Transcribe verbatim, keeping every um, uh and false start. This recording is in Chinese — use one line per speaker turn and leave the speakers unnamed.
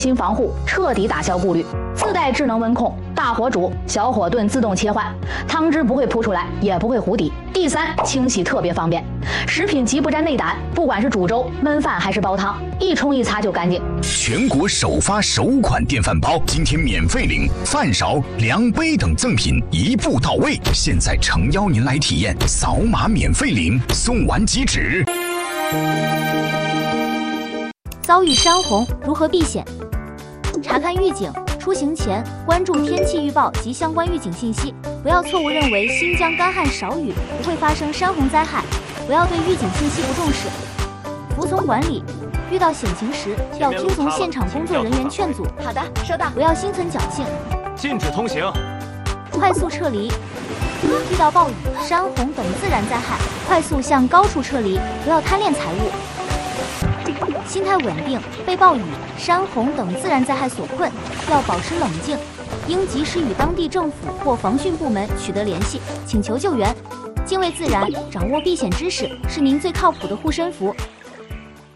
新防护彻底打消顾虑，自带智能温控，大火煮、小火炖自动切换，汤汁不会扑出来，也不会糊底。第三，清洗特别方便，食品极不沾内胆，不管是煮粥、焖饭还是煲汤，一冲一擦就干净。
全国首发首款电饭煲，今天免费领饭勺、量杯等赠品，一步到位。现在诚邀您来体验，扫码免费领，送完即止。
遭遇山洪如何避险？查看预警，出行前关注天气预报及相关预警信息，不要错误认为新疆干旱少雨不会发生山洪灾害，不要对预警信息不重视。服从管理，遇到险情时要听从现场工作人员劝阻。
好的，收到。
不要心存侥幸。
禁止通行。
快速撤离，遇到暴雨、山洪等自然灾害，快速向高处撤离，不要贪恋财物。心态稳定，被暴雨、山洪等自然灾害所困，要保持冷静，应及时与当地政府或防汛部门取得联系，请求救援。敬畏自然，掌握避险知识，是您最靠谱的护身符。